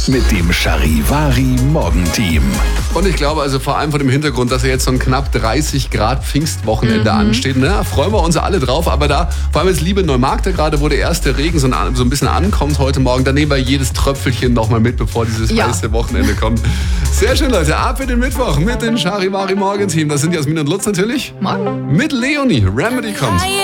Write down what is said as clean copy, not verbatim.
mit dem Charivari Morgenteam. Und ich glaube also vor allem vor dem Hintergrund, dass ja jetzt so ein knapp 30 Grad Pfingstwochenende ansteht. Ne? Da freuen wir uns alle drauf. Aber da, vor allem jetzt liebe Neumarkter gerade, wo der erste Regen so ein bisschen ankommt heute Morgen, da nehmen wir jedes Tröpfelchen nochmal mit, bevor dieses heiße Wochenende kommt. Sehr schön, Leute. Ab in den Mittwoch mit dem Charivari Morgenteam. Das sind Jasmin und Lutz natürlich. Morgen. Mit Leonie. Remedy kommt.